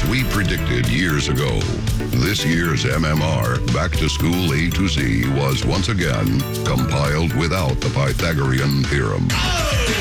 As we predicted years ago, this year's MMR Back to School A to Z was once again compiled without the Pythagorean theorem.